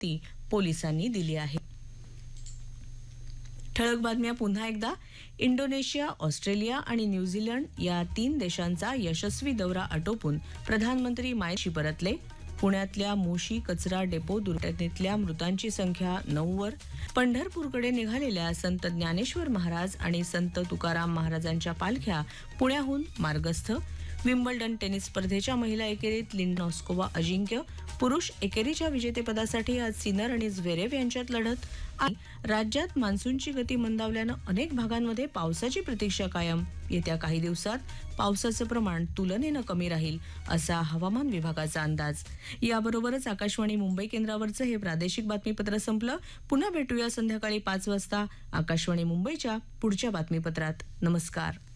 माहिती पोलिसांनी दिली आहे. ठळक बातम्या पुन्हा एकदा. इंडोनेशिया, ऑस्ट्रेलिया आणि न्यूझीलंड या 3 देशांचा यशस्वी दौरा आटोपून प्रधानमंत्री मायदेशी परतले. पुण्यातल्या मोशी कचरा डेपो दुर्घटनेतल्या मृतांची संख्या 9 वर. पंढरपूरकडे निघालेल्या संत ज्ञानेश्वर महाराज आणि संत तुकाराम महाराजांच्या पालख्या पुण्याहून मार्गस्थ. विम्बल्डन टेनिस स्पर्धेच्या महिला एकेरीत लिंडा नॉस्कोवा अजिंक्य. पुरुष एकेरीच्या विजेतेपदासाठी आज सिनर आणि झ्वेरेव यांच्यात लढत. आणि राज्यात मान्सूनची गती मंदावल्यानं अनेक भागांमध्ये पावसाची प्रतीक्षा कायम. येत्या काही दिवसात पावसाचं प्रमाण तुलनेनं कमी राहील असा हवामान विभागाचा अंदाज. याबरोबरच आकाशवाणी मुंबई केंद्रावरचं हे प्रादेशिक बातमीपत्र संपलं. पुन्हा भेटूया संध्याकाळी 5 वाजता आकाशवाणी मुंबईच्या पुढच्या बातमीपत्रात. नमस्कार.